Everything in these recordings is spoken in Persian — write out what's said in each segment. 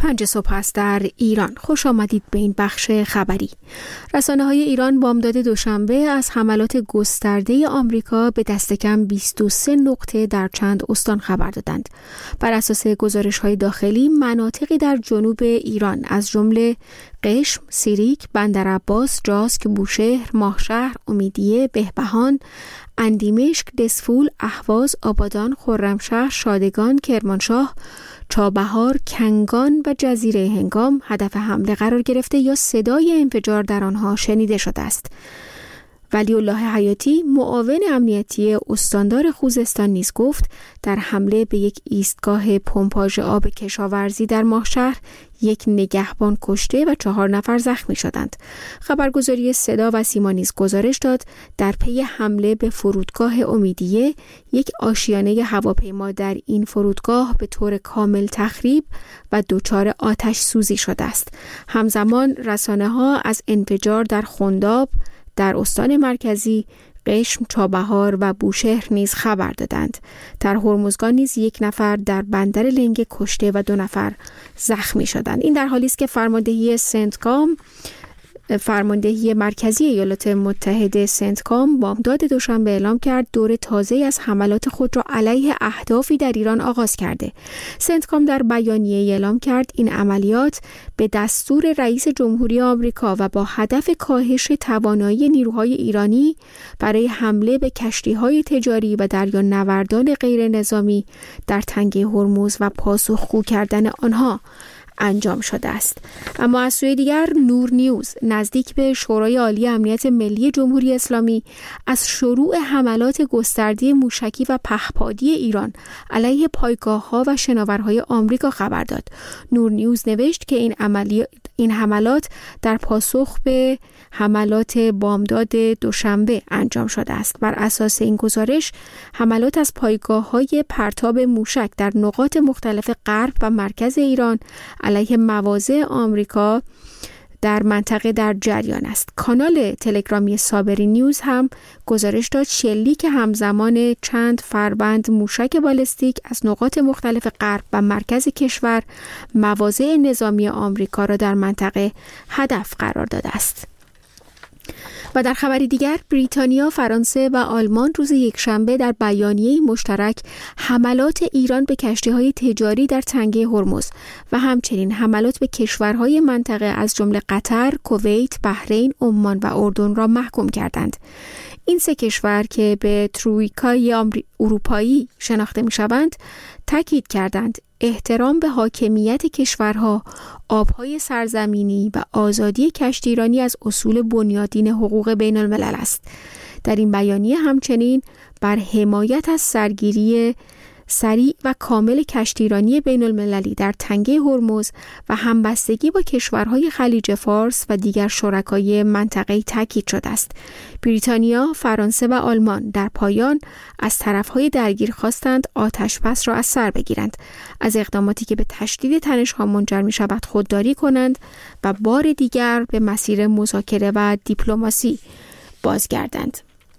5 صبح است در ایران. خوش آمدید به این بخش خبری. رسانه‌های ایران بامداد دوشنبه از حملات گسترده آمریکا به دست کم 23 نقطه در چند استان خبر دادند. بر اساس گزارش‌های داخلی، مناطقی در جنوب ایران از جمله قشم، سیریک، بندرعباس، جاسک، بوشهر، ماهشهر، امیدیه، بهبهان، اندیمشک، دسفول، اهواز، آبادان، خرمشهر، شادگان، کرمانشاه، چابهار، کنگان و جزیره هنگام هدف حمله قرار گرفته یا صدای انفجار در آنها شنیده شده است. ولی الله حیاتی، معاون امنیتی استاندار خوزستان نیز گفت در حمله به یک ایستگاه پمپاژ آب کشاورزی در ماهشهر 1 نگهبان کشته و 4 نفر زخمی شدند. خبرگزاری صدا و سیما نیز گزارش داد در پی حمله به فرودگاه امیدیه، یک آشیانه هواپیما در این فرودگاه به طور کامل تخریب و دچار آتش سوزی شده است. همزمان رسانه‌ها از انفجار در خنداب در استان مرکزی، قشم، چابهار و بوشهر نیز خبر دادند. در هرمزگان نیز 1 نفر در بندر لنگه کشته و 2 نفر زخمی شدند. این در حالی است که فرماندهی مرکزی ایالات متحده سنتکام بامداد دوشنبه اعلام کرد دور تازه از حملات خود را علیه اهدافی در ایران آغاز کرده. سنتکام در بیانیه اعلام کرد این عملیات به دستور رئیس جمهوری آمریکا و با هدف کاهش توانایی نیروهای ایرانی برای حمله به کشتی‌های تجاری و دریانوردان غیر نظامی در تنگه هرمز و پاسخگو کردن آنها انجام شده است. اما از سوی دیگر نور نیوز نزدیک به شورای عالی امنیت ملی جمهوری اسلامی از شروع حملات گسترده موشکی و پهپادی ایران علیه پایگاه‌ها و شناورهای آمریکا خبر داد. نور نیوز نوشت که این حملات در پاسخ به حملات بامداد دوشنبه انجام شده است. بر اساس این گزارش، حملات از پایگاه‌های پرتاب موشک در نقاط مختلف غرب و مرکز ایران علیه مواضع آمریکا در منطقه در جریان است. کانال تلگرامی صابری نیوز هم گزارش داد شلیک همزمان چند فربند موشک بالستیک از نقاط مختلف غرب و مرکز کشور مواضع نظامی آمریکا را در منطقه هدف قرار داده است. و در خبری دیگر، بریتانیا، فرانسه و آلمان روز یکشنبه در بیانیه مشترک حملات ایران به کشتی‌های تجاری در تنگه هرمز و همچنین حملات به کشورهای منطقه از جمله قطر، کویت، بحرین، عمان و اردن را محکوم کردند. این 3 کشور که به ترویکای اروپایی شناخته می‌شوند، تاکید کردند احترام به حاکمیت کشورها، آبهای سرزمینی و آزادی کشتیرانی از اصول بنیادین حقوق بین الملل است. در این بیانیه همچنین بر حمایت از سرگیری سریع و کامل کشتیرانی بین المللی در تنگه هرمز و همبستگی با کشورهای خلیج فارس و دیگر شرکای منطقه‌ای تاکید شده است. بریتانیا، فرانسه و آلمان در پایان از طرفهای درگیر خواستند آتش‌بس را از سر بگیرند، از اقداماتی که به تشدید تنش‌ها منجر می‌شود خودداری کنند و بار دیگر به مسیر مذاکره و دیپلماسی بازگردند.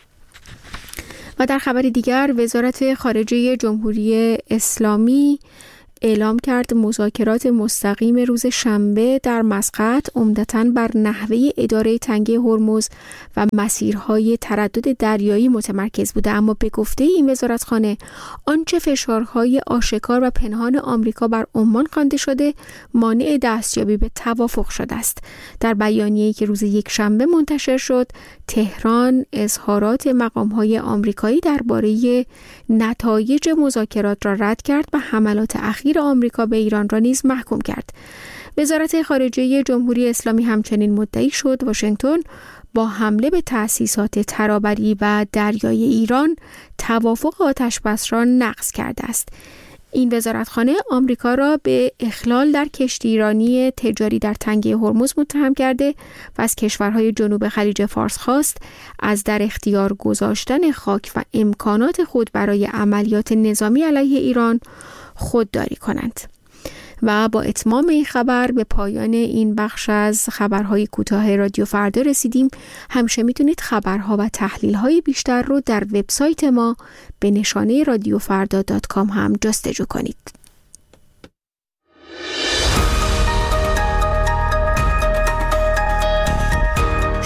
و در خبر دیگر، وزارت خارجه جمهوری اسلامی اعلام کرد مذاکرات مستقیم روز شنبه در مسقط عمدتاً بر نحوه اداره تنگه هرمز و مسیرهای تردد دریایی متمرکز بوده، اما به گفته این وزارتخانه آنچه فشارهای آشکار و پنهان آمریکا بر عمان خوانده شده مانع دستیابی به توافق شده است. در بیانیه‌ای که روز یکشنبه منتشر شد، تهران اظهارات مقام‌های آمریکایی درباره نتایج مذاکرات را رد کرد و حملات اخیر آمریکا به ایران را نیز محکوم کرد. وزارت خارجه جمهوری اسلامی همچنین مدعی شد واشنگتن با حمله به تأسیسات ترابری و دریایی ایران توافق آتش‌بس را نقض کرده است. این وزارتخانه آمریکا را به اخلال در کشتیرانی تجاری در تنگه هرمز متهم کرده و از کشورهای جنوب خلیج فارس خواست از در اختیار گذاشتن خاک و امکانات خود برای عملیات نظامی علیه ایران خودداری کنند. و با اتمام این خبر به پایان این بخش از خبرهای کوتاه رادیو فردا رسیدیم. همیشه میتونید خبرها و تحلیل‌های بیشتر رو در وبسایت ما به نشانه radiofarda.com هم جستجو کنید.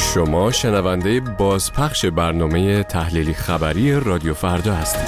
شما شنونده بازپخش برنامه تحلیلی خبری رادیو فردا هستید.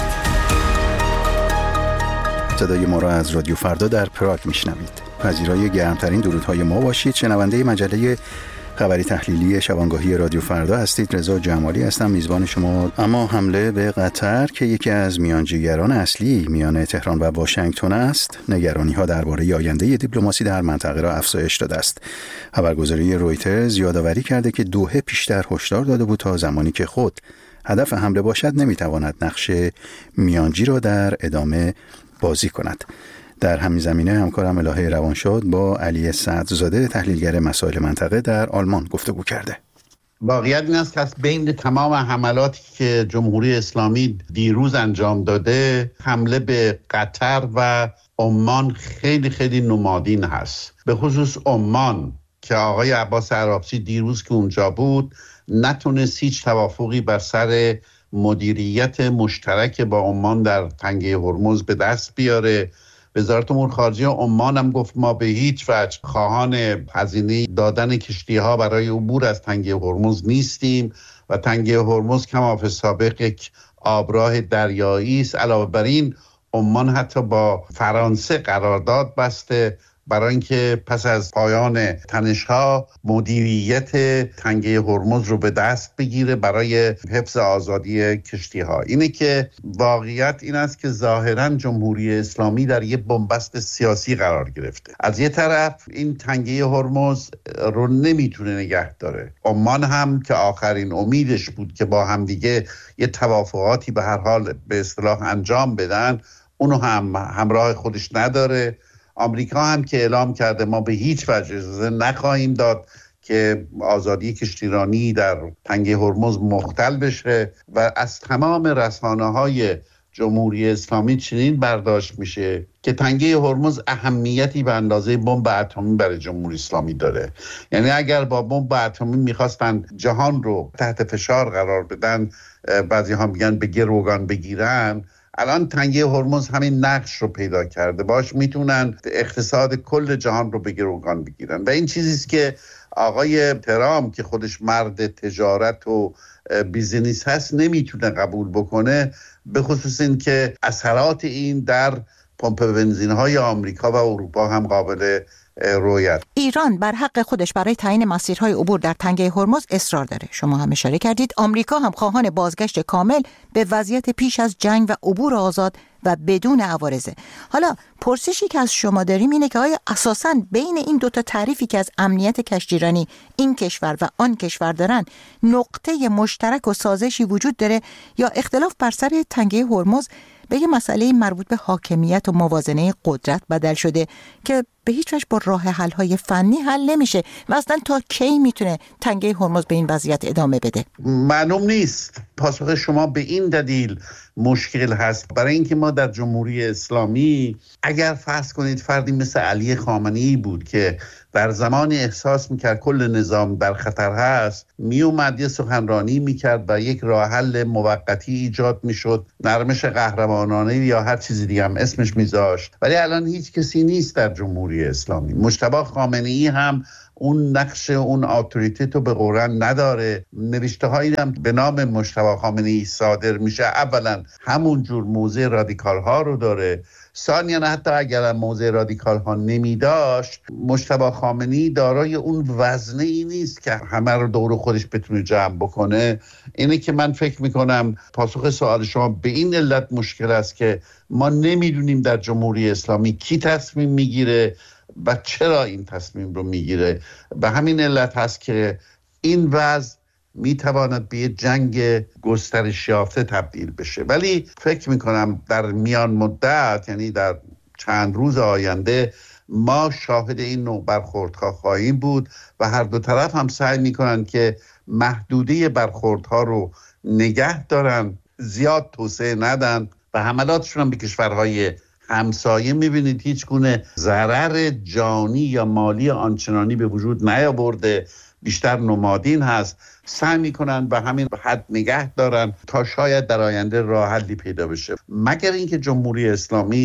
صدای ما را از رادیو فردا در پراگ میشنوید. پذیرای گرمترین درودهای ما باشید. شنونده مجله خبری تحلیلی شبانگاهی رادیو فردا هستید. رضا جمالی هستم، میزبان شما. اما حمله به قطر که یکی از میانجیگران اصلی میان تهران و واشنگتن است، نگرانی‌ها درباره آینده دیپلماسی در منطقه را افزایش داده است. خبرگزاری رویترز یادآوری کرده که دوحه پیشتر هشدار داده بود تا زمانی که خود هدف حمله باشد نمیتواند نقش میانجی را در ادامه بازی کند. در همین زمینه همکارم الهه روانشاد با علی صدرزاده تحلیلگر مسائل منطقه در آلمان گفتگو کرده. واقعیت این است که بین تمام حملاتی که جمهوری اسلامی دیروز انجام داده، حمله به قطر و عمان خیلی خیلی نمادین هست. به خصوص عمان که آقای عباس عرابسی دیروز که اونجا بود نتونست هیچ توافقی بر سر مدیریت مشترک با عمان در تنگه هرمز به دست بیاره. وزارت امور خارجه عمان هم گفت ما به هیچ وجه خواهان هزینه دادن کشتی‌ها برای عبور از تنگه هرمز نیستیم و تنگه هرمز کما فی سابق یک آبراه دریایی است. علاوه بر این عمان حتی با فرانسه قرارداد بسته برای اینکه پس از پایان تنش‌ها مدیریت تنگه هرمز رو به دست بگیره برای حفظ آزادی کشتی‌ها. اینه که واقعیت این است که ظاهراً جمهوری اسلامی در یک بنبست سیاسی قرار گرفته. از یه طرف این تنگه هرمز رو نمیتونه نگه داره. عمان هم که آخرین امیدش بود که با همدیگه یه توافقاتی به هر حال به اصطلاح انجام بدن، اونو هم همراه خودش نداره. آمریکا هم که اعلام کرده ما به هیچ وجه اجازه نخواهیم داد که آزادی کشتیرانی در تنگه هرمز مختل بشه و از تمام رسانه‌های جمهوری اسلامی چنین برداشت میشه که تنگه هرمز اهمیتی به اندازه بمب اتمی برای جمهوری اسلامی داره. یعنی اگر با بمب اتمی میخواستن جهان رو تحت فشار قرار بدن، بعضی ها میگن به گروگان بگیرن، الان تنگه هرمز همین نقش رو پیدا کرده، باش میتونن اقتصاد کل جهان رو به گروگان بگیرن و این چیزیست که آقای ترامپ که خودش مرد تجارت و بیزینس هست نمیتونه قبول بکنه، به خصوص این که اثرات این در پمپ بنزین‌های آمریکا و اروپا هم قابل رویت. ایران بر حق خودش برای تعیین مسیرهای عبور در تنگه هرمز اصرار داره. شما هم اشاره کردید آمریکا هم خواهان بازگشت کامل به وضعیت پیش از جنگ و عبور آزاد و بدون عوارضه. حالا پرسشی که از شما داریم اینه که آیا اساساً بین این دوتا تعریفی که از امنیت کشتیرانی این کشور و آن کشور دارن نقطه مشترک و سازشی وجود داره یا اختلاف بر سر تنگه هرمز به یه مسئله مربوط به حاکمیت و موازنه قدرت بدل شده که به هیچ وجه با راه حل‌های فنی حل نمیشه و اصلا تا کی میتونه تنگه هرمز به این وضعیت ادامه بده؟ معلوم نیست. پاسخ شما به این دلیل مشکل هست برای اینکه ما در جمهوری اسلامی اگر فرض کنید فردی مثل علی خامنه‌ای بود که در زمانی احساس میکرد کل نظام در خطر هست، میومد یه سخنرانی میکرد و یک راه حل موقتی ایجاد میشد، نرمش قهرمانانه یا هر چیزی دیگه هم اسمش میذاشت. ولی الان هیچ کسی نیست در جمهوری اسلامی. مجتبی خامنه‌ای هم اون نقش اون اتوریته رو به قرآن نداره. نوشته هایی هم به نام مجتبی خامنه‌ای صادر میشه، اولا همون جور موضع رادیکال ها رو داره، ثانیاً حتی اگر موضع رادیکال ها نمی داشت، مجتبی خامنه‌ای دارای اون وزنه ای نیست که همه رو دور خودش بتونه جمع بکنه. اینه که من فکر میکنم پاسخ سوال شما به این علت مشکل است که ما نمیدونیم در جمهوری اسلامی کی تصمیم میگیره و چرا این تصمیم رو میگیره. به همین علت هست که این وضع میتواند به یه جنگ گسترش یافته تبدیل بشه. ولی فکر میکنم در میان مدت، یعنی در چند روز آینده، ما شاهد این نوع برخوردها خواهیم بود و هر دو طرف هم سعی میکنن که محدوده برخوردها رو نگه دارن، زیاد توسعه ندن و حملاتشون هم به کشورهای همسایه میبینید هیچ گونه ضرر جانی یا مالی آنچنانی به وجود نیاورده، بیشتر نمادین هست. سعی میکنن به همین حد نگه دارن تا شاید در آینده راه حلی پیدا بشه، مگر اینکه جمهوری اسلامی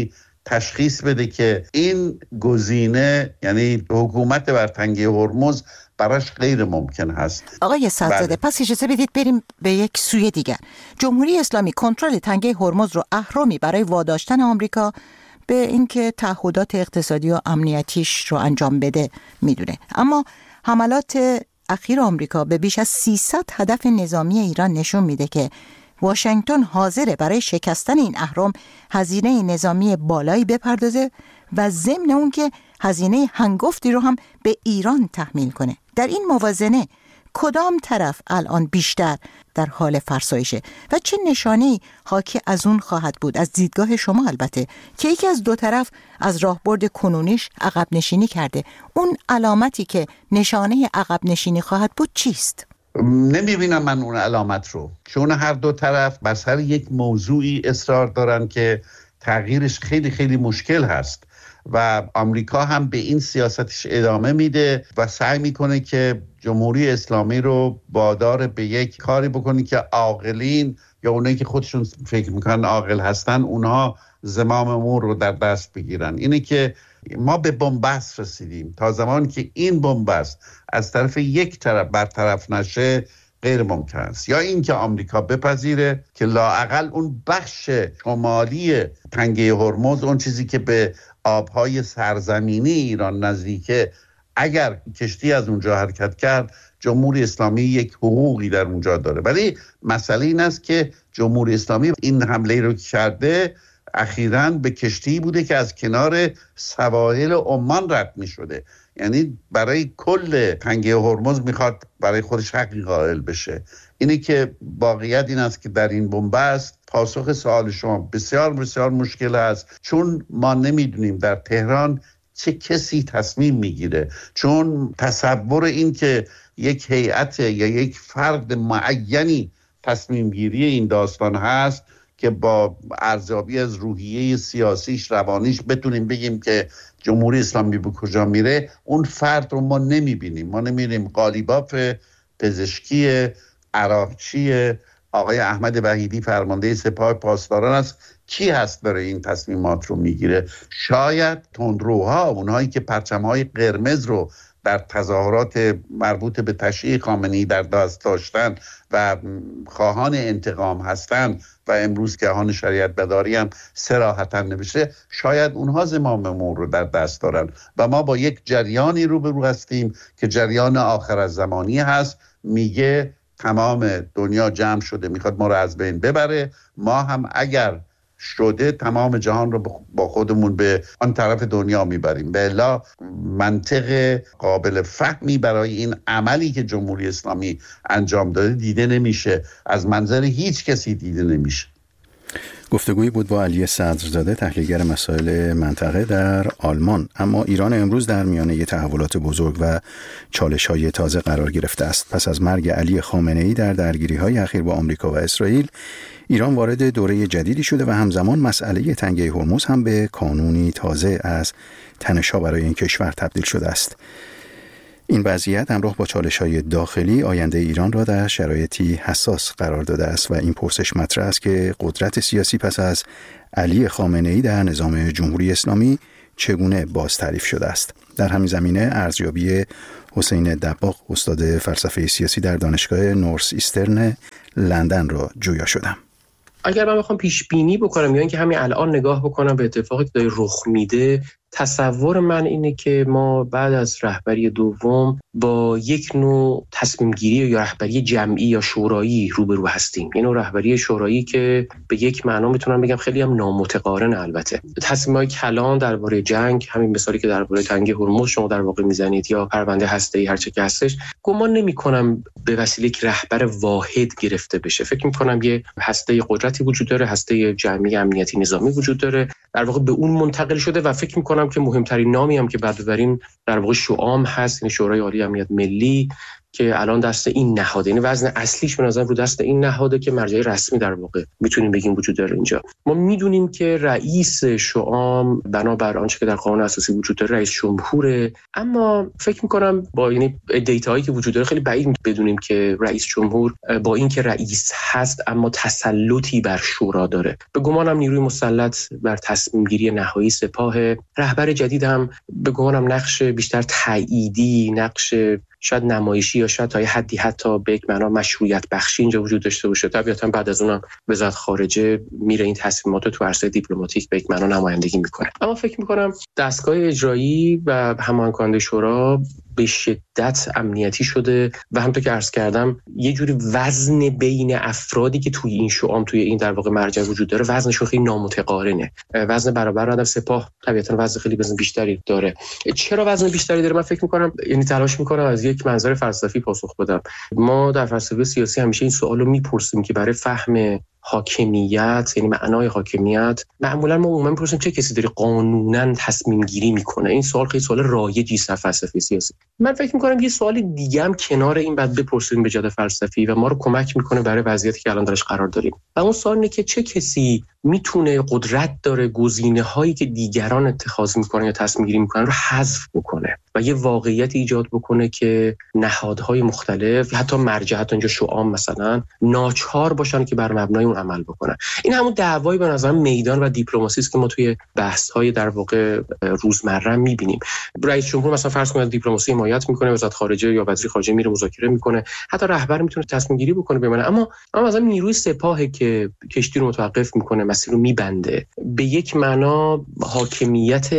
تشخیص بده که این گزینه، یعنی حکومت بر تنگه هرمز، براش غیر ممکن هست. آقای صدرزاده، پس اجازه بدید بریم به یک سوی دیگر. جمهوری اسلامی کنترل تنگه هرمز رو اهرامی برای واداشتن آمریکا به اینکه تعهدات اقتصادی و امنیتیش رو انجام بده میدونه. اما حملات اخیر آمریکا به بیش از 300 هدف نظامی ایران نشون میده که واشنگتن حاضره برای شکستن این اهرم هزینه نظامی بالایی بپردازه و ضمن اون که هزینه هنگفتی رو هم به ایران تحمیل کنه. در این موازنه کدام طرف الان بیشتر در حال فرسایشه و چه نشانه‌ای حاکی از اون خواهد بود از دیدگاه شما البته که یکی از دو طرف از راهبرد کنونیش عقب نشینی کرده؟ اون علامتی که نشانه عقب نشینی خواهد بود چیست؟ نمیبینم من اون علامت رو، چون هر دو طرف بر سر یک موضوعی اصرار دارن که تغییرش خیلی خیلی مشکل هست و آمریکا هم به این سیاستش ادامه میده و سعی میکنه که جمهوری اسلامی رو وادار به یک کاری بکنه که عاقلین یا اونایی که خودشون فکر میکنن عاقل هستن اونها زمام امور رو در دست بگیرن. اینه که ما به بنبست رسیدیم. تا زمانی که این بنبست از طرف یک طرف برطرف نشه غیر ممکن است، یا این که آمریکا بپذیره که لااقل اون بخش شمالی تنگه هرمز، اون چیزی که به آبهای سرزمینی ایران نزدیکه، اگر کشتی از اونجا حرکت کرد جمهوری اسلامی یک حقوقی در اونجا داره. ولی مسئله این است که جمهوری اسلامی این حمله رو کرده اخیراً به کشتی بوده که از کنار سواحل عمان رد می شده، یعنی برای کل تنگه هرمز میخواد برای خودش حقی قائل بشه. اینه که واقعیت این است که در این بنبست پاسخ سوال شما بسیار بسیار مشکل است، چون ما نمیدونیم در تهران چه کسی تصمیم میگیره، چون تصور این که یک هیئت یا یک فرد معینی تصمیم گیری این داستان هست که با ارزیابی از روحیه سیاسیش، روانیش بتونیم بگیم که جمهوری اسلامی به کجا میره، اون فرد رو ما نمیبینیم. ما نمیبینیم قالیباف پزشکی، عراقچی، آقای احمد وحیدی فرمانده سپاه پاسداران است، کی هست برای این تصمیمات رو میگیره؟ شاید تندروها، اونهایی که پرچم‌های قرمز رو در تظاهرات مربوط به تشییع خامنه‌ای در دست داشتن و خواهان انتقام هستند و امروز که خواهان شریعت بداری هم صراحتاً نوشته، شاید اونها زمام امور رو در دست دارن و ما با یک جریانی روبرو هستیم که جریان آخر از زمانی هست، میگه تمام دنیا جمع شده میخواد ما رو از بین ببره، ما هم اگر شده تمام جهان رو با خودمون به آن طرف دنیا میبریم. به الا منطق قابل فهمی برای این عملی که جمهوری اسلامی انجام داده دیده نمیشه، از منظر هیچ کسی دیده نمیشه. گفتگویی بود با علی صدرزاده، تحلیلگر مسائل منطقه در آلمان. اما ایران امروز در میانه تحولات بزرگ و چالش‌های تازه قرار گرفته است. پس از مرگ علی خامنه‌ای در درگیری‌های اخیر با آمریکا و اسرائیل، ایران وارد دوره جدیدی شده و همزمان مسئله تنگه هرمز هم به کانونی تازه از تنش‌ها برای این کشور تبدیل شده است. این وضعیت همراه با چالش‌های داخلی آینده ایران را در شرایطی حساس قرار داده است و این پرسش مطرح است که قدرت سیاسی پس از علی خامنه‌ای در نظام جمهوری اسلامی چگونه باز تعریف شده است. در همین زمینه ارزیابی حسین دباغ، استاد فلسفه سیاسی در دانشگاه نورث ایسترن لندن را جویا شدم. اگر من بخوام پیش بینی بکنم یا اینکه همین الان نگاه بکنم به اتفاقی که داره رخ میده، تصور من اینه که ما بعد از رهبری دوم با یک نوع تصمیم گیری یا رهبری جمعی یا شورایی روبرو هستیم. یه نوع رهبری شورایی که به یک معنا میتونم بگم خیلی هم نامتقارن. البته تصمیم‌های کلان درباره جنگ، همین مثالی که درباره تنگه هرمز شما در واقع میزنید یا پرونده هسته‌ای هر چه که هستش، گمان نمی‌کنم به وسیله یک رهبر واحد گرفته بشه. فکر می‌کنم یه هسته قدرتی وجود داره، هسته جمعی امنیتی نظامی وجود داره، در واقع به اون منتقل شده و فکر می‌کنم که مهمترین نامی هم که بعد ببریم در واقع شوام هست، این شورای عالی امنیت ملی که الان دست این نهاد، یعنی وزن اصلیش به نظر رو دست این نهاده که مرجع رسمی در واقع میتونیم بگیم وجود داره اینجا. ما میدونیم که رئیس شعام بنابر آنچه که در قانون اساسی وجود داره رئیس جمهوره، اما فکر میکنم با یعنی دیتاهایی که وجود داره خیلی بعید بدونیم که رئیس جمهور با اینکه رئیس هست اما تسلطی بر شورا داره. به گمانم نیروی مسلط بر تصمیم گیری نهایی سپاه، رهبر جدید هم به گمانم نقش بیشتر تاییدی، نقش شاید نمایشی یا شاید تا یه حدی حتی به یک معنا مشروعیت بخشی اینجا وجود داشته باشه. طبیعتا بعد از اونم وزارت خارجه میره این تصمیمات رو تو عرصه دیپلماتیک به یک معنا نمایندگی میکنه. اما فکر میکنم دستگاه اجرایی و هماهنگ کننده شورا به شدت امنیتی شده و همونطور که عرض کردم یه جوری وزن بین افرادی که توی این شعام توی این در واقع مرجع وجود داره وزنشون خیلی نامتقارنه. وزن برابر آدم سپاه طبیعتا وزن خیلی وزن بیشتری داره. چرا وزن بیشتری داره؟ من فکر میکنم یعنی تلاش میکنم از یک منظر فلسفی پاسخ بدم. ما در فلسفه سیاسی همیشه این سوالو میپرسیم که برای فهم حاکمیت، یعنی معنای حاکمیت، معمولا ما عموما میپرسیم چه کسی داره قانونا تصمیم گیری میکنه. این سوال خیلی سوال رایجی است در فلسفه سیاسی. من فکر میکنم یه سوال دیگه هم کنار این بعد بپرسیم به جهت فلسفی و ما رو کمک میکنه برای وضعیتی که الان درش قرار داریم. و اون سوال اینه که چه کسی میتونه قدرت داره گزینه‌هایی که دیگران اتخاذ میکنن یا تصمیم گیری میکنن رو حذف بکنه و یه واقعیت ایجاد بکنه که نهادهای مختلف، حتی مرجع، حتی اینجا شعام مثلا، ناچار باشن که بر مبنای اون عمل بکنن. این همون دعوایی به نظر میدان و دیپلماسی است که ما توی بحث‌های در واقع روزمره می‌بینیم. رئیس جمهور مثلا فرض کنید دیپلماسی حمایت میکنه، وزارت خارجه یا وزیر خارجه میره مذاکره میکنه، حتی رهبر میتونه تصمیم گیری بکنه بمونه. اما مثلا نیروی سپاه که کشتی رو متوقف میکنه، مسیر رو میبنده، به یک معنا حاکمیت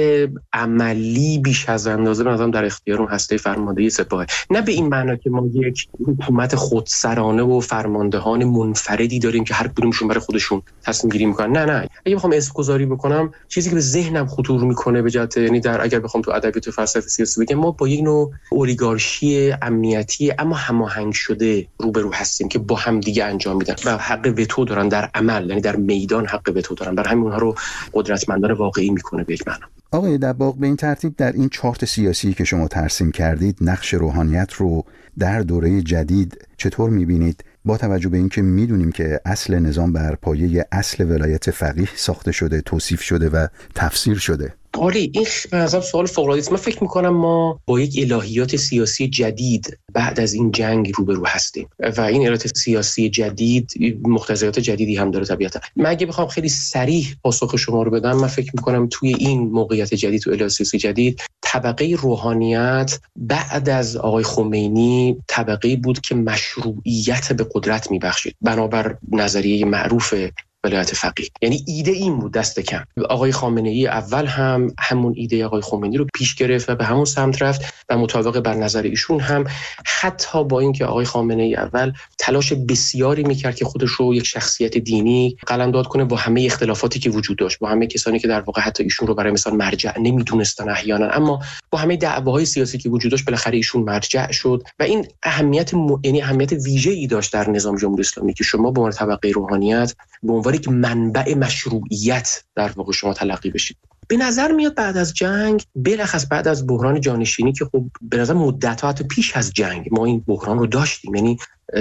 عملی بیش از اندازه به نظرم در اختیار اون هسته فرماندهی سپاه. نه به این معنا که ما یک حکومت خودسرانه و فرماندهان منفردی داریم که هر کدومشون برای خودشون تصمیم گیری میکنن. نه اگه بخوام اسم گذاری بکنم، چیزی که به ذهنم خطور میکنه به جهت، یعنی در اگر بخوام تو ادبیات فلسفه سیاسی بگم، ما با یک نوع اولیگارشی امنیتی اما هماهنگ شده روبرو هستیم که با هم دیگه انجام میدن و حق وتو دارن در عمل، یعنی در میدان حق وتو دارن. برای همین اونها رو قدرتمندانه واقعی میکنه به یک معنا. آقای دباغ، به این ترتیب در این چارت سیاسی که شما ترسیم کردید، نقش روحانیت رو در دوره جدید چطور میبینید؟ با توجه به اینکه میدونیم که اصل نظام بر پایه اصل ولایت فقیه ساخته شده، توصیف شده و تفسیر شده. آره، این به نظرم سوال فوق‌العاده است. من فکر می‌کنم ما با یک الهیات سیاسی جدید بعد از این جنگ روبرو هستیم و این الهیات سیاسی جدید مقتضیات جدیدی هم داره طبیعتا. من اگه بخوام خیلی صریح پاسخ شما رو بدم، من فکر می‌کنم توی این موقعیت جدید، تو الهیات سیاسی جدید، طبقه روحانیت بعد از آقای خمینی طبقه‌ای بود که مشروعیت به قدرت می‌بخشید بنابر نظریه معروف ولایت فقیه. یعنی ایده این بود دست کم. آقای خامنه‌ای اول هم همون ایده آقای خمینی رو پیش گرفت و به همون سمت رفت و مطابق بر نظر ایشون هم، حتی با اینکه آقای خامنه‌ای اول تلاش بسیاری میکرد که خودش رو یک شخصیت دینی قلمداد کنه با همه اختلافاتی که وجود داشت، با همه کسانی که در واقع حتی ایشون رو برای مثال مرجع نمیدونستن احیانا، اما با همه دعواهای سیاسی که وجود داشت بالاخره ایشون مرجع شد و این اهمیت یعنی اهمیت ویژه‌ای داشت در نظام جمهوری اسلامی که شما به عنوان طبقه روحانیت به عنوان یک منبع مشروعیت در واقع شما تلقی بشید. به نظر میاد بعد از جنگ، بلخص بعد از بحران جانشینی که خب به نظر مدت‌ها حتی پیش از جنگ ما این بحران رو داشتیم، یعنی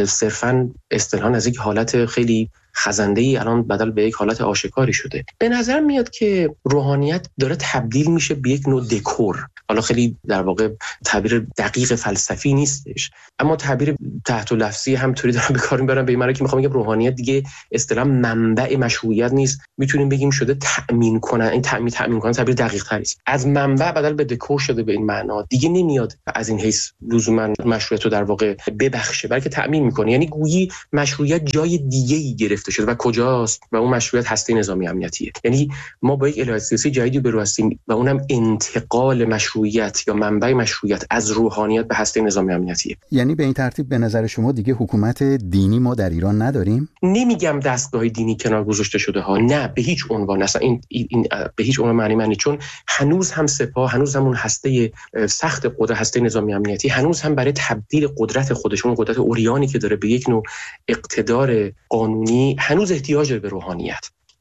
صرفاً اصطلاحاً از یک حالت خیلی خزنده‌ای الان بدل به یک حالت آشکاری شده. به نظر میاد که روحانیت داره تبدیل میشه به یک نوع دکور. حالا خیلی در واقع تعبیر دقیق فلسفی نیستش، اما تعبیر تحت لفظی همطوری دارم به کار میبرم، به این معنی که میخوام بگم روحانیت دیگه اصطلاحاً منبع مشروعیت نیست، میتونیم بگیم شده تأمین کنن. این تأمین کنن تعبیر دقیق تری است. از منبع بدل به دکور شده. به این معنا دیگه نمیاد از این حیث لزوما مشروعیت رو در واقع ببخشه، بلکه تأمین میکنه. یعنی گویی مشروعیت جای دیگه‌ای گرفته شده و کجاست؟ و اون مشروعیت هسته نظامی امنیتیه. یعنی ما با یک الهیات سیاسی جدیدی برو هستیم و اونم انتقال مشروعیت یا منبع مشروعیت از روحانیت به هسته نظامی امنیتیه. یعنی به این ترتیب به نظر شما دیگه حکومت دینی ما در ایران نداریم؟ نمیگم دستگاه دینی کنار گذاشته شده ها، نه، به هیچ عنوان. اصلا این به هیچ عنوان معنی، چون هنوز هم سپاه، هنوز هم اون هسته سخت قدرت، هسته نظامی امنیتی، هنوز هم برای تبدیل قدرت خودشون، قدرت اوریانی که داره به یک نوع اقتدار قانونی، هنوز احتیاج به روحانیت.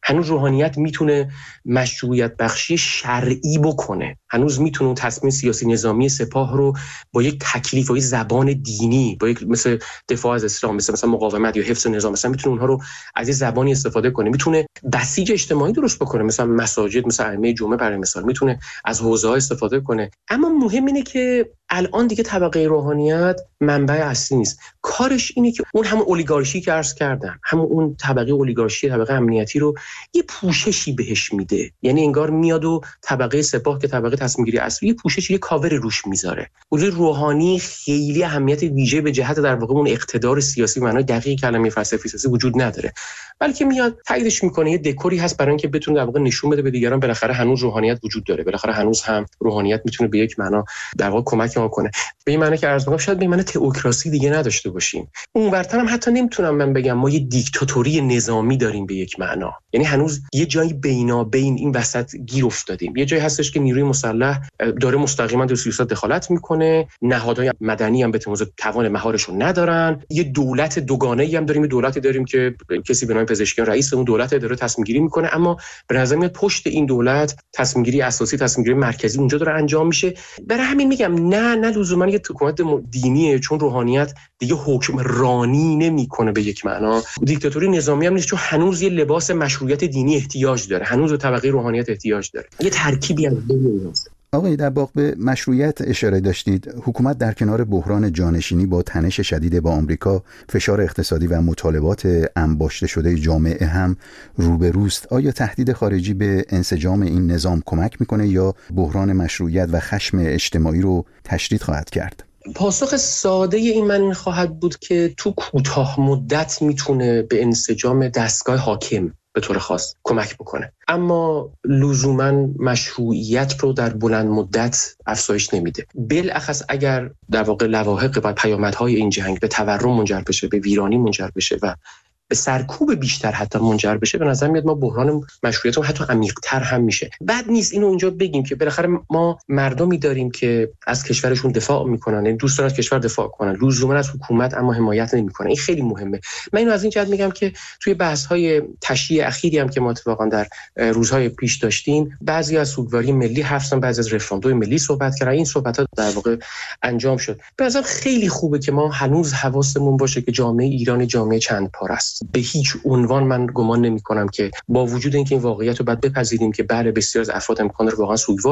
هنوز روحانیت میتونه مشروعیت بخشی شرعی بکنه، هنوز میتونه تصمیم سیاسی نظامی سپاه رو با یک تکلیف و یک زبان دینی، با یک مثل دفاع از اسلام، مثلا مقاومت یا حفظ نظام، مثلا میتونه اونها رو از این زبانی استفاده کنه، میتونه بسیج اجتماعی درست بکنه، مثلا مساجد، مثلا ائمه جمعه برای مثال، میتونه از حوزه‌ها استفاده کنه. اما مهم اینه که الان دیگه طبقه روحانیت منبع اصلی نیست، کارش اینه که اون همون اولیگارشی که عرض کردم، همون اون طبقه اولیگارشی، طبقه امنیتی رو یه پوششی بهش میده، یعنی انگار میاد و طبقه سپاه که طبقه تصمیم گیری اصلی، یه پوشش، یه کاور روش میذاره. حضور روحانی خیلی اهمیت ویژه به جهت در واقع اون اقتدار سیاسی، معنای دقیق کلمه فلسفی سیاسی وجود نداره، بلکه میاد تاییدش میکنه، یه دکوری هست برای اینکه بتونه در واقع نشون بده به دیگران بالاخره هنوز روحانیت وجود داره، بالاخره هنوز هم روحانیت میتونه به یک معنا در واقع کمک ما کنه. به این معنی که عرض می‌کنم شاید به این معنی تئوکراسی دیگه نداشته باشیم، اونورتر هم حتی نمیتونم من بگم ما یه دیکتاتوری نظامی داریم به یک معنا، یعنی هنوز یه جایی بینابین این وسط گیر افتادیم. یه جایی هستش که نیروی مسلح داره مستقیما در سیاست دخالت میکنه، نهادهای مدنی هم به تموز توان مهارشون ندارن، یه دولت دوگانه‌ای هم داریم، یه دولتی داریم که کسی به نام پزشکیان رئیس اون دولت داره تصمیم گیری میکنه، اما به نظر میاد پشت این دولت تصمیم گیری اساسی، تصمیم گیری مرکزی اونجا داره انجام میشه. برای همین میگم نه لزوما یه حکومت دینیه، چون روحانیت دیگه حکمرانی نمیکنه به یک معنا، دیکتاتوری نظامی هم نیست، چون هنوز یه لباس مشروعیت دینی احتیاج داره، هنوز به طبقه روحانیت احتیاج داره، یه ترکیبی از بین است. آقای دباغ، به مشروعیت اشاره داشتید. حکومت در کنار بحران جانشینی با تنش شدید با آمریکا، فشار اقتصادی و مطالبات انباشته شده جامعه هم روبروست. آیا تهدید خارجی به انسجام این نظام کمک میکنه یا بحران مشروعیت و خشم اجتماعی رو تشدید خواهد کرد؟ پاسخ ساده این خواهد بود که تو کوتاه مدت میتونه به انسجام دستگاه حاکم به طور خاص کمک بکنه، اما لزوما مشروعیت رو در بلند مدت افزایش نمیده. بالاخص اگر در واقع لواحق و پیامدهای این جنگ به تورم منجر بشه، به ویرانی منجر بشه و به سرکوب بیشتر حتی منجر بشه، به نظر میاد ما بحران مشروعیت حتی عمیق‌تر هم میشه. بد نیست اینو اونجا بگیم که بالاخره ما مردمی داریم که از کشورشون دفاع میکنن، یعنی دوست دارن از کشور دفاع کنن، لزوما از حکومت اما حمایت نمیکنن. این خیلی مهمه. من اینو از این جهت میگم که توی بحث‌های تشییع اخیری هم که ما اتفاقا در روزهای پیش داشتیم، بعضی از سوگواری ملی حرف زدن، بعضی از رفراندوم ملی صحبت کردن، این صحبت‌ها در واقع انجام شد. به نظر خیلی خوبه که ما هنوز حواسمون باشه که جامعه ایران جامعه چند پاره است. به هیچ عنوان من گمان نمی‌کنم که با وجود اینکه این واقعیت رو باید بپذیریم که بله بسیار از افراد امکان داره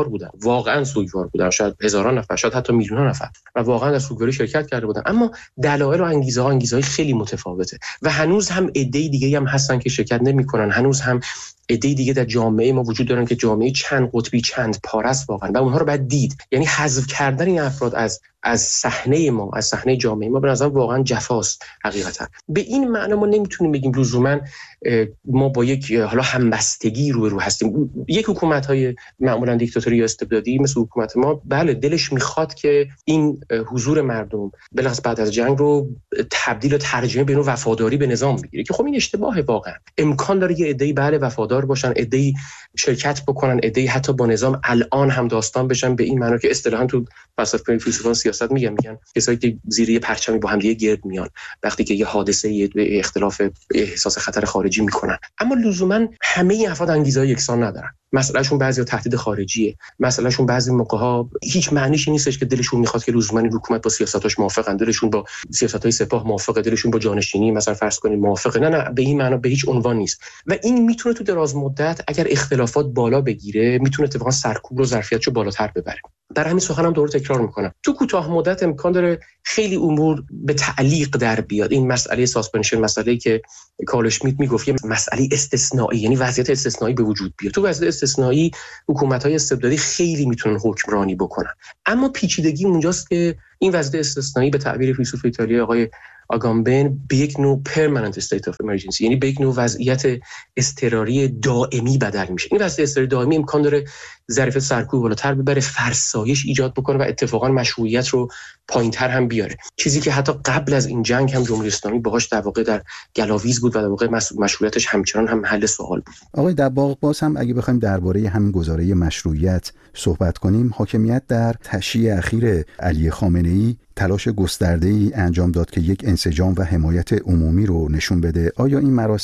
واقعا سوگوار بودن، شاید هزاران نفر، شاید حتی میلیون‌ها نفر و واقعا در سوگواری شرکت کرده بودن، اما دلایل و انگیزه‌های خیلی متفاوته و هنوز هم عده‌ای دیگه هم هستن که شرکت نمی‌کنن، هنوز هم عده‌ای دیگه در جامعه ما وجود دارن که جامعه چند قطبی، چند پاره است واقعا و اونها رو باید دید. یعنی حذف کردن این افراد از صحنه ما، از صحنه جامعه ما، به نظر واقعا جفاست حقیقتا. به این معنی ما نمیتونیم بگیم لزوما ما با یک حالا همبستگی رو هستیم. یک حکومت‌های معمولا دیکتاتوری یا استبدادی مثل حکومت ما، بله دلش میخواد که این حضور مردم بلاخص بعد از جنگ رو تبدیل و ترجمه به نوع وفاداری به نظام بگیره، که خب این اشتباهه. واقعا امکان داره یه عده‌ای بله وفادار باشن، عده‌ای شرکت بکنن، عده‌ای حتی با نظام الان هم داستان بشن، به این معنی که اصطلاحاً تو فلسفه سیاست میگن کسایی که زیر یه پرچمی با هم دیگه گرد میان وقتی که یه حادثه اختلاف احساس خطر خارجی میکنن. اما لزوما همه افراد انگیزه یکسان ندارن. مسئلهشون بعضی تهدید خارجیه، مسئلهشون بعضی موقع‌ها هیچ معنیش نیستش که دلشون میخواد که لزوما این حکومت با سیاستاش موافقن، دلشون با سیاست‌های سپاه موافقه، دلشون با جانشینی مثلا فرض کنید موافقه. نه به این معنا به هیچ عنوان نیست و این میتونه تو دراز مدت اگر اختلافات بالا بگیره میتونه اتفاقا سرکوب رو ظرفیتشو بالاتر ببره. در همین سخنم دوباره تکرار میکنم، تو کوتاه مدت امکان داره خیلی امور به تعلیق در بیاد. این مسئله ساسپنشن، مسئله‌ای که کارل اشمیت میگفت یه مسئله استثنایی، یعنی وضعیت استثنایی به وجود بیاد. تو وضعیت استثنایی حکومت‌های استبدادی خیلی میتونن حکمرانی بکنن، اما پیچیدگی اونجاست که این وضعیت استثنایی به تعبیر فیلسوف ایتالیایی آقای آگامبن به یک نوع permanent state of emergency، یعنی به یک نوع وضعیت اضطراری دائمی بدل میشه. این وضعیت اضطراری دائمی امکان داره ظرفیت سرکوب بالاتر ببره، فرسایش ایجاد بکنه و اتفاقا مشروعیت رو پایینتر هم بیاره، چیزی که حتی قبل از این جنگ هم جمهوری اسلامی باهاش در واقع در گلاویز بود و در واقع مشروعیتش همچنان هم محل سوال بود. آقای دباغ، باز هم اگه بخوایم درباره همین گزاره مشروعیت صحبت کنیم، حاکمیت در تشییع اخیر علی خامنه‌ای تلاش گسترده‌ای انجام داد که یک انسجام و حمایت عمومی رو نشون بده. آیا این مراسم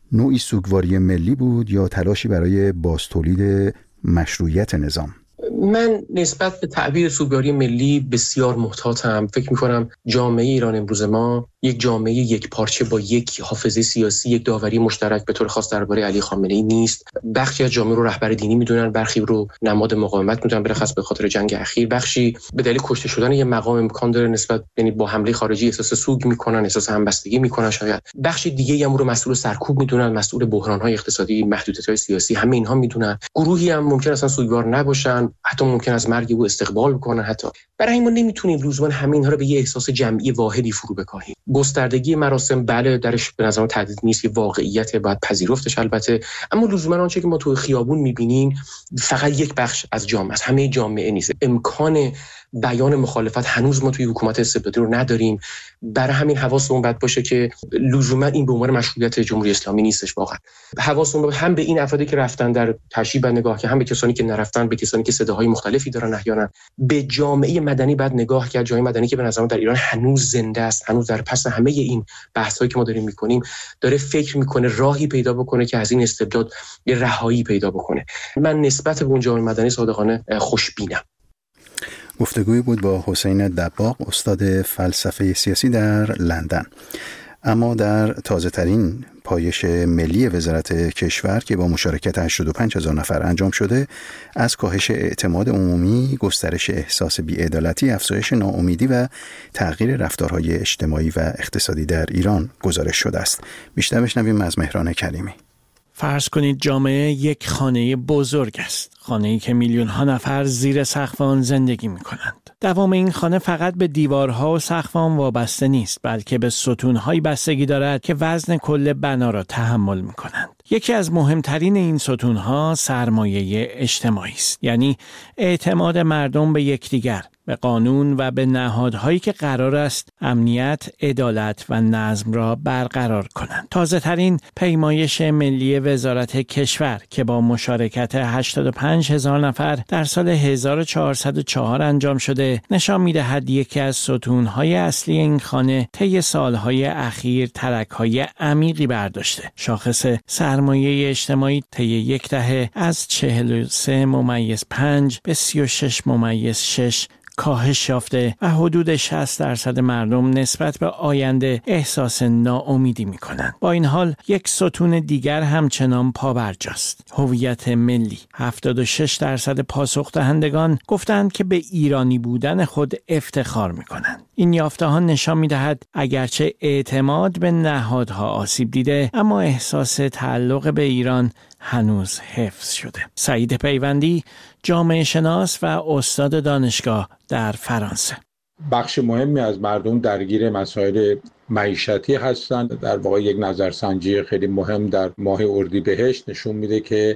نوعی سوگواری ملی بود یا تلاشی برای بازتولید مشروعیت نظام؟ من نسبت به تعبیر سوگواری ملی بسیار محتاطم. فکر می‌کنم جامعه ایران امروز ما یک جامعه یک پارچه با یک حافظه سیاسی، یک داوری مشترک به طور خاص درباره علی خامنه‌ای نیست. بخشی از جامعه رو رهبر دینی میدونن، برخی رو نماد مقاومت میدونن برخلاف به خاطر جنگ اخیر، بخشی به دلیل کشته شدن یه مقام امکان داره نسبت، یعنی با حمله خارجی احساس سوگ میکنن، احساس همبستگی میکنن شاید. بخش دیگه هم رو مسئول سرکوب میدونن، مسئول بحران‌های اقتصادی، محدودیت‌های سیاسی، همه اینها میدونن. گروهی هم ممکن اصلا سوگوار نباشن، حتی ممکن از مرگ او استقبال بکنن. حتی برای این ما نمیتونیم لزوما همه اینها رو به یه احساس جمعی واحدی فرو بکاهیم. گستردگی مراسم بله درش به نظر تهدید نیست، یه واقعیت باید پذیرفتش البته، اما لزوما آنچه که ما تو خیابون میبینیم فقط یک بخش از جامعه است، همه جامعه نیست. امکان بیان مخالفت هنوز ما توی حکومت استبدادی رو نداریم. برای همین حواسمون باید باشه که لزوما این به عنوان مشروعیت جمهوری اسلامی نیستش. واقعا حواسمون هم به این افرادی که رفتن در تشییع نگاه، که هم به کسانی که نرفتن، به کسانی که صداهای مختلفی دارن احیانا. به جامعه مدنی بعد نگاه کرد، جامعه مدنی که به نظر من در ایران هنوز زنده است، هنوز در پس همه این بحثایی که ما داریم میکنیم داره فکر میکنه راهی پیدا بکنه که از این استبداد یه رهایی پیدا بکنه. من نسبت به اون جامعه مدنی صادقانه خوشبینم. گفتگویی بود با حسین دباغ، استاد فلسفه سیاسی در لندن. اما در تازه ترین پایش ملی وزارت کشور که با مشارکت 85,000 نفر انجام شده، از کاهش اعتماد عمومی، گسترش احساس بی‌عدالتی، افزایش ناامیدی و تغییر رفتارهای اجتماعی و اقتصادی در ایران گزارش شده است. بیشتر بشنویم از مهران کریمی. فرض کنید جامعه یک خانه بزرگ است، خانه‌ای که میلیون‌ها نفر زیر سقف آن زندگی می‌کنند. دوام این خانه فقط به دیوارها و سقف آن وابسته نیست، بلکه به ستون‌های بستگی دارد که وزن کل بنا را تحمل می‌کنند. یکی از مهمترین این ستون‌ها سرمایه اجتماعی است، یعنی اعتماد مردم به یکدیگر، به قانون و به نهادهایی که قرار است امنیت، عدالت و نظم را برقرار کنند. تازه ترین پیمایش ملی وزارت کشور که با مشارکت 85,000 نفر در سال 1404 انجام شده، نشان می‌دهد یکی از ستون‌های اصلی این خانه طی سال‌های اخیر ترک‌های عمیقی برداشته. شاخص سرمایه اجتماعی طی یک دهه از 43.5 به 36.6 کاهش یافته و حدود 60% مردم نسبت به آینده احساس ناامیدی می‌کنند. با این حال یک ستون دیگر همچنان پابرجاست: هویت ملی. 76% پاسخ دهندگان گفتند که به ایرانی بودن خود افتخار می‌کنند. این یافته‌ها نشان می‌دهد اگرچه اعتماد به نهادها آسیب دیده، اما احساس تعلق به ایران هنوز حفظ شده. سعید پیوندی، جامعه شناس و استاد دانشگاه در فرانسه: بخش مهمی از مردم درگیر مسائل معیشتی هستند. در واقع یک نظرسنجی خیلی مهم در ماه اردیبهشت نشون میده که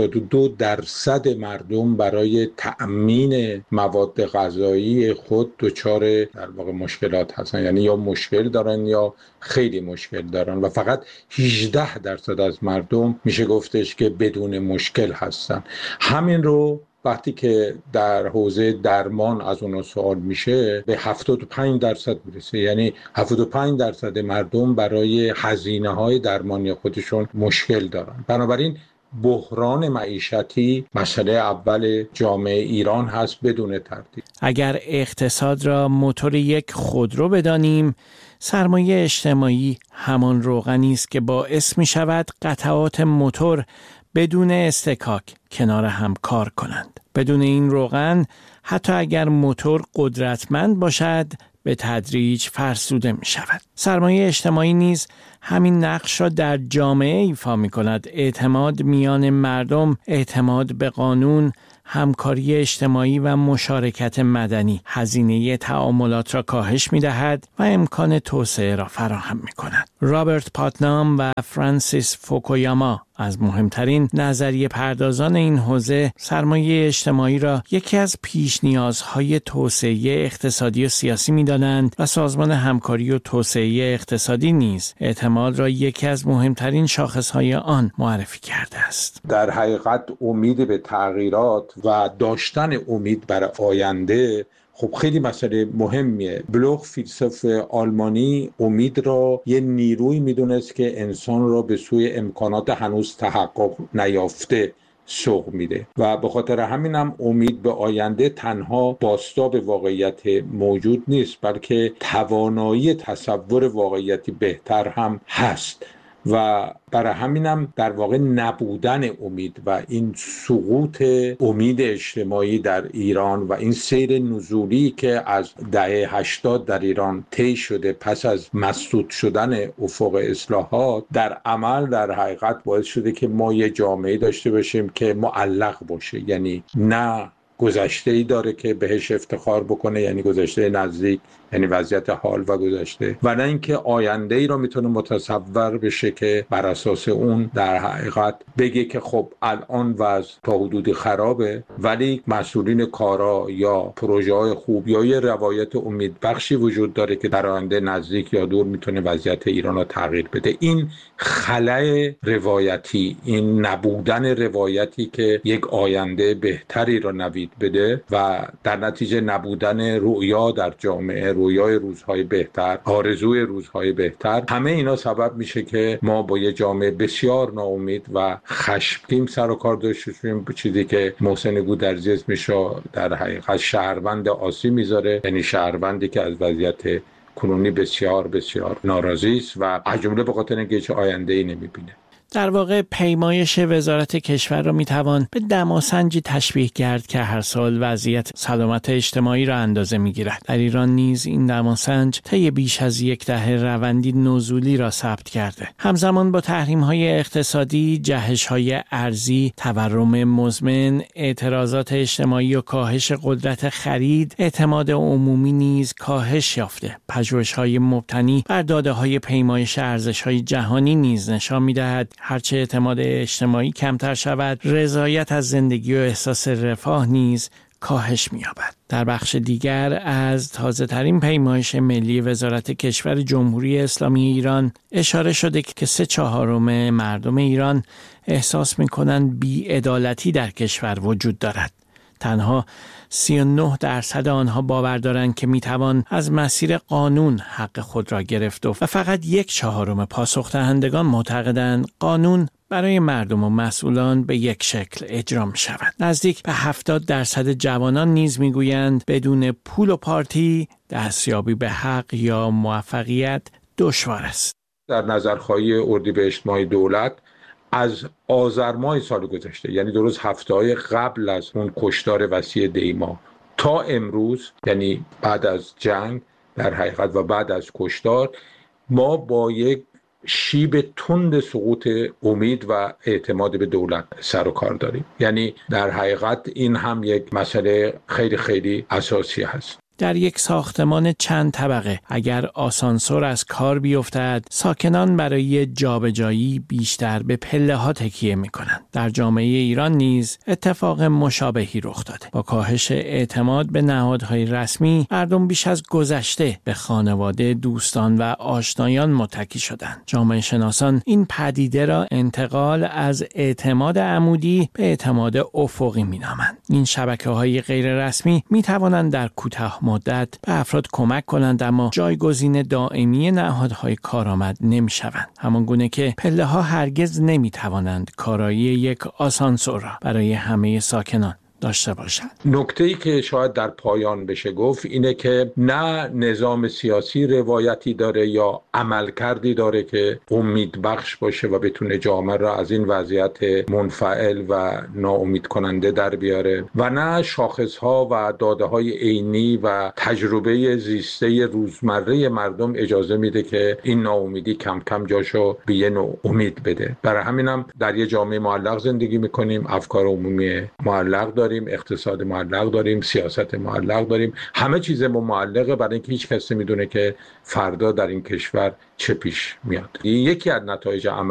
82% مردم برای تأمین مواد غذایی خود دچار در واقع مشکلات هستند، یعنی یا مشکل دارن یا خیلی مشکل دارن، و فقط 18% از مردم میشه گفتش که بدون مشکل هستن. همین رو وقتی که در حوزه درمان از اون سوال میشه به 75% میرسه، یعنی 75% مردم برای هزینه‌های درمانی خودشون مشکل دارن. بنابراین بحران معیشتی مسئله اول جامعه ایران هست بدون تردید. اگر اقتصاد را موتور یک خودرو بدانیم، سرمایه اجتماعی همان روغنی است که باعث می شود قطعات موتور بدون استکاک کنار هم کار کنند. بدون این روغن حتی اگر موتور قدرتمند باشد به تدریج فرسوده می شود. سرمایه اجتماعی نیز همین نقش را در جامعه ایفا می کند. اعتماد میان مردم، اعتماد به قانون، همکاری اجتماعی و مشارکت مدنی هزینه تعاملات را کاهش می دهد و امکان توسعه را فراهم می کند. رابرت پاتنام و فرانسیس فوکویاما از مهمترین نظریه پردازان این حوزه سرمایه اجتماعی را یکی از پیش نیازهای توسعه اقتصادی و سیاسی می دانند و سازمان همکاری و توسعه اقتصادی نیز اعتماد را یکی از مهمترین شاخصهای آن معرفی کرده است. در حقیقت امید به تغییرات و داشتن امید برای آینده خب خیلی مسئله مهمیه. بلوخ فیلسوف آلمانی امید را یه نیروی میدونست که انسان را به سوی امکانات هنوز تحقق نیافته سوق میده و به خاطر همینم امید به آینده تنها بازتاب واقعیت موجود نیست، بلکه توانایی تصور واقعیتی بهتر هم هست و برای همینم در واقع نبودن امید و این سقوط امید اجتماعی در ایران و این سیر نزولی که از دهه 80 در ایران طی شده پس از مسدود شدن افق اصلاحات در عمل در حقیقت باعث شده که ما یه جامعه داشته باشیم که معلق باشه، یعنی نه گذشته‌ای داره که بهش افتخار بکنه، یعنی گذشته نزدیک، یعنی وضعیت حال و گذشته، و نه اینکه آینده‌ای رو میتونه متصور بشه که بر اساس اون در حقیقت بگه که خب الان وضع تا حدودی خرابه ولی مسئولین کارا یا پروژه‌های خوب یا یه روایت امیدبخشی وجود داره که در آینده نزدیک یا دور میتونه وضعیت ایران رو تغییر بده. این خلأ روایتی، این نبودن روایتی که یک آینده بهتری رو نوید بده و در نتیجه نبودن رؤیا در جامعه، رویای روزهای بهتر، آرزوی روزهای بهتر، همه اینا سبب میشه که ما با یه جامعه بسیار ناامید و خشمگین سر و کار داشته باشیم، چیزی که محسن گودرزی اسمش در حقیقت شهروند آسی میذاره، یعنی شهروندی که از وضعیت کنونی بسیار بسیار ناراضی است و از جمله به خاطر اینکه هیچ آینده‌ای نمیبینه. در واقع پیمایش وزارت کشور را میتوان به دماسنجی تشبیه کرد که هر سال وضعیت سلامت اجتماعی را اندازه میگیرد. در ایران نیز این دماسنج طی بیش از یک دهه روندی نزولی را ثبت کرده. همزمان با تحریم‌های اقتصادی، جهش‌های ارزی، تورم مزمن، اعتراضات اجتماعی و کاهش قدرت خرید، اعتماد عمومی نیز کاهش یافته. پژوهش‌های مبتنی بر داده‌های پیمایش ارزش‌های جهانی نیز نشان می‌دهد هرچه اعتماد اجتماعی کمتر شود، رضایت از زندگی و احساس رفاه نیز کاهش می‌یابد. در بخش دیگر از تازه‌ترین پیمایش ملی وزارت کشور جمهوری اسلامی ایران اشاره شده که 3/4 مردم ایران احساس می‌کنند بی‌عدالتی در کشور وجود دارد. تنها 39% آنها باور دارند که میتوان از مسیر قانون حق خود را گرفت و فقط 1/4 پاسخ دهندگان معتقدند قانون برای مردم و مسئولان به یک شکل اجرا می شود. نزدیک به 70% جوانان نیز میگویند بدون پول و پارتی دستیابی به حق یا موفقیت دشوار است. در نظرخواهی اردیبهشت ماه دولت از آذر ماه سال گذشته، یعنی درست هفته‌های قبل از اون کشتار وسیع دیما تا امروز، یعنی بعد از جنگ در حقیقت و بعد از کشتار، ما با یک شیب تند سقوط امید و اعتماد به دولت سر و کار داریم. یعنی در حقیقت این هم یک مسئله خیلی خیلی اساسی هست. در یک ساختمان چند طبقه اگر آسانسور از کار بیفتد، ساکنان برای جابجایی بیشتر به پله‌ها تکیه می‌کنند. در جامعه ایران نیز اتفاق مشابهی رخ داده. با کاهش اعتماد به نهادهای رسمی، مردم بیش از گذشته به خانواده، دوستان و آشنایان متکی شدند. جامعه شناسان این پدیده را انتقال از اعتماد عمودی به اعتماد افقی می‌نامند. این شبکه‌های غیر رسمی می‌توانند در کوتاه مدت به افراد کمک کنند اما جایگزین دائمی نهادهای کارآمد نمی‌شوند. همان گونه که پله‌ها هرگز نمی‌توانند کارایی یک آسانسور را برای همه ساکنان داشته باشند. نکته‌ای که شاید در پایان بشه گفت اینه که نه نظام سیاسی روایتی داره یا عملکردی داره که امید بخش باشه و بتونه جامعه را از این وضعیت منفعل و ناامید کننده در بیاره، و نه شاخصها و داده‌های عینی و تجربه زیسته روزمره مردم اجازه میده که این ناامیدی کم کم جاشو به یه نوع امید بده. برای همینم در یه جامعه معلق زندگی میکنیم، افکار عمومی معلق داریم، اقتصاد معلق داریم، سیاست معلق داریم، همه چیز ما معلقه، برای اینکه هیچ کس نمیدونه که فردا در این کشور چه پیش میاد. یکی از نتایج